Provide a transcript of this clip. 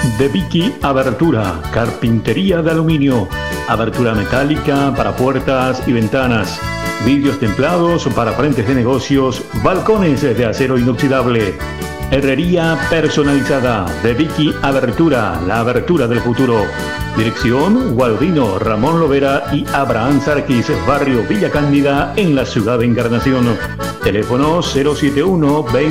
De Vicky Abertura, carpintería de aluminio, abertura metálica para puertas y ventanas, vidrios templados para frentes de negocios, balcones de acero inoxidable. Herrería personalizada de Vicky Abertura, la abertura del futuro. Dirección Gualdino Ramón Lovera y Abraham Sarquis, barrio Villa Cándida, en la ciudad de Encarnación. Teléfono 071 20